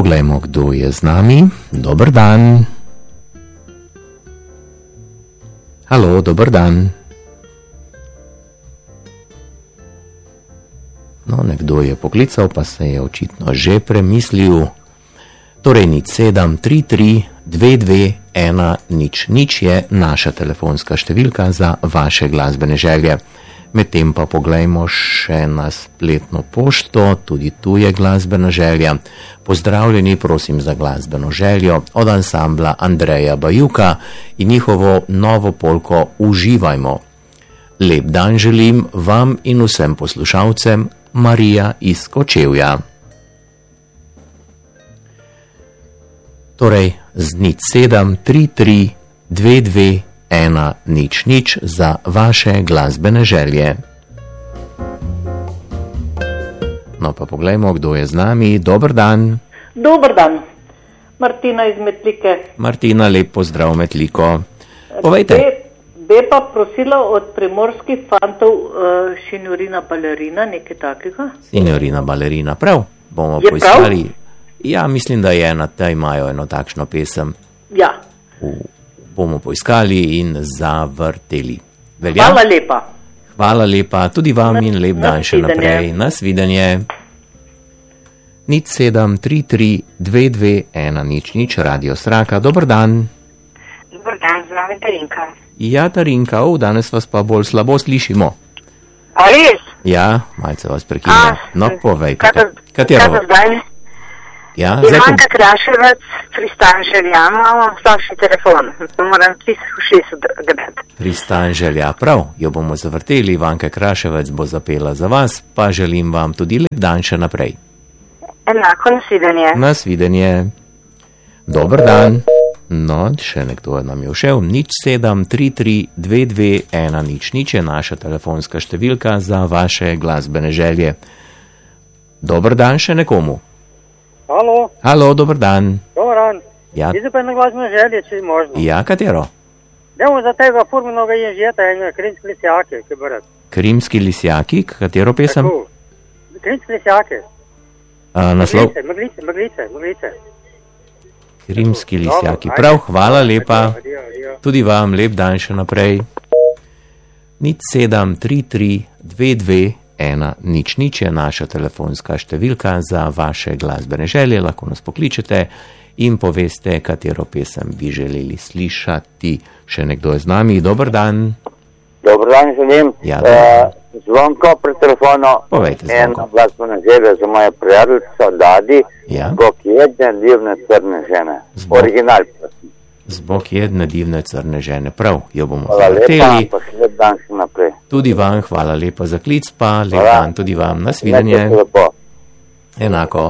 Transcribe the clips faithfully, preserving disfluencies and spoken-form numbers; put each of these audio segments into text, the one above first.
poglejmo, kdo je z nami. Dober dan. Halo, dober dan. No, nekdo je poklical, pa se je očitno že premislil. Torej, nič sedem tri tri dve dve ena nič nič je naša telefonska številka za vaše glasbene želje. Medtem pa poglejmo še na spletno pošto, tudi tu je glasbena želja. Pozdravljeni, prosim za glasbeno željo od ansambla Andreja Bajuka in njihovo novo polko Uživajmo. Lep dan želim vam in vsem poslušalcem, Marija iz Kočevja. Torej, z nič sedem tri tri dve dve ena nič nič za vaše glasbene želje. No pa poglejmo, kdo je z nami. Dober dan. Dober dan. Martina iz Metlike. Martina, lep pozdrav, Metliko. Povejte. Be, be pa prosila od primorskih fantov uh, Signorina Ballerina, nekaj takega. Signorina Ballerina, prav. Bomo je poiskali. Prav? Ja, mislim, da je ena, da imajo eno takšno pesem. Ja. U, bomo poiskali in zavrteli. Velja? Hvala lepa. Hvala lepa, tudi vam in lep dan še Nasvidenje. naprej. Nasvidenje. Nič sedem tri tri dve dve ena nič nič, Radio Sraka. Dober dan. Dober dan, zdravi Tarinka. Ja, Tarinka, o, danes vas pa bolj slabo slišimo. A res? Ja, malce vas prekinja. No, povejte. Kaj Katero? za zdaj? Ja, zdaj ko... Ivanka Kraševec, Pristan Želja, imamo slabši telefon. Moram tis v šest odgledati. Pristan Želja, prav, jo bomo zavrteli. Ivanka Kraševec bo zapela za vas, pa želim vam tudi lep dan še naprej. Enako, nasvidenje. Nasvidenje. Dober dan. No, še nekdo nam je všel. Nič sedem tri tri dve dve ena nič nič je naša telefonska številka za vaše glasbene želje. Dober dan še nekomu. Halo. Halo, dober dan. Dobar dan. Ja. Ti pa na glasbene želje, če je možno. Ja, katero? Dajmo za tega furmanoga ježeta in Krimski lisjake, ki bo rad. Krimski lisjaki, katero pesem? Tako. Krimski lisjake. A, naslov? Maglice, maglice, maglice, maglice. Krimski lisjaki. Dobro, Prav, ajde. hvala lepa. Adijo, adijo. Tudi vam lep dan še naprej. Nič sedem tri tri dve dve ena nič nič je naša telefonska številka za vaše glasbene želje. Lahko nas pokličete in poveste, katero pesem bi želeli slišati. Še nekdo je z nami. Dober dan. Dobar dan želim. Ja, uh, zvonko pri telefonu. Povejte, Zvonko. Eno glasbeno željo za moje prijateljico Dadi. Ja. Bog jedne divne crne žene. Zbog. Original. Zbog jedne divne crne žene. Prav, jo bomo Hvala lepa, zavrteli. pa še lep dan še naprej. Tudi vam, hvala lepa za klic, pa lep Hvala. dan tudi vam. Nasvidenje. Nekaj lepo. Enako.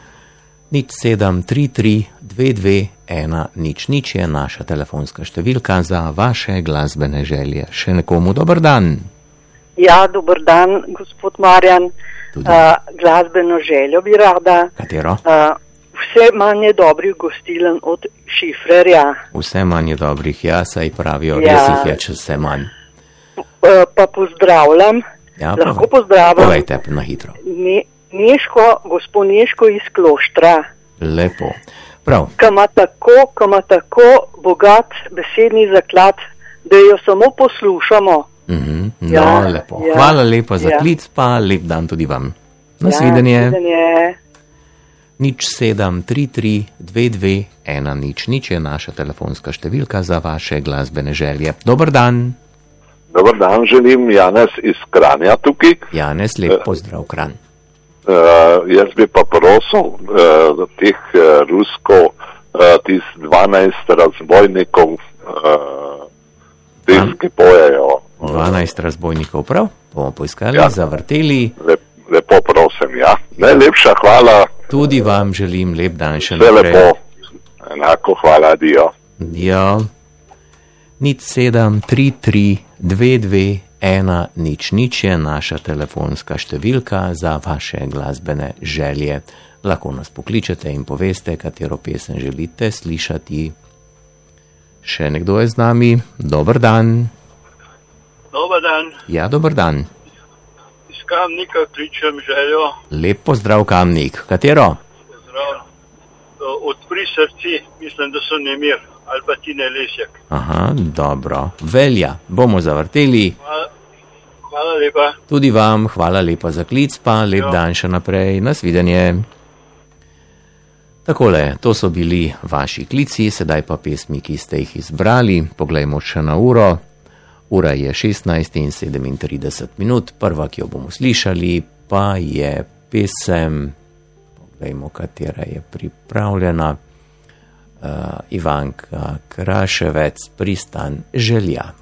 Nič sedem tri tri dve dve ena nič nič je naša telefonska številka za vaše glasbene želje. Še nekomu dober dan. Ja, dober dan, gospod Marjan. Tudi. Uh, glasbeno željo bi rada. Katero? Uh, vse manje dobrih gostilen od Šifrerja. Vse manj je dobrih, ja, saj pravijo, Ja. res jih je, če vse manj. Uh, pa pozdravljam. Ja, Lahko povej- pozdravljam. Povejte na hitro. Ne, Neško, gospod Neško iz Kloštra. Lepo. Prav, Ki ima tako, ki ima tako bogat besedni zaklad, da jo samo poslušamo. mhm, no, Ja, lepo. ja, Hvala lepa za ja. klic, pa lep dan tudi vam. Nasvidenje. Ja, nasvidenje. Nič sedem tri tri dve dve ena nič nič je naša telefonska številka za vaše glasbene želje. Dober dan. Dobar dan, želim Janez iz Kranja tukaj. Janez, lep pozdrav, Kranj. Uh, jaz bi pa prosil uh, teh uh, rusko, uh, tih dvanajst razbojnikov, uh, tih, ki pojejo. dvanajst razbojnikov, prav? Bomo poiskali, Ja. zavrteli. Lep, lepo prosim, ja. Najlepša hvala, Tudi vam želim lep dan še vse naprej. lepo. Enako hvala, dio. Ja. Nič sedem tri tri dve dve ena nič nič je naša telefonska številka za vaše glasbene želje. Lahko nas pokličete in poveste, katero pesem želite slišati. Še nekdo je z nami. Dober dan. Dobar dan, Ja, dober dan. iz Kamnika kličem željo. Lep pozdrav, Kamnik. Katero? Pozdrav. srci, mislim, da so Nemir ali pa Tine Lesjak. Aha, dobro. Velja, bomo zavrteli. Hvala, hvala lepa. Tudi vam, hvala lepa za klic, pa lep Jo. dan še naprej. Nasvidenje. Takole, to so bili vaši klici, sedaj pa pesmi, ki ste jih izbrali. Poglejmo še na uro. Ura je šestnajst in sedemintrideset minut. Prva, ki jo bomo slišali, pa je pesem, poglejmo, katera je pripravljena. Uh, Ivanka Kraševec, Pristan želja.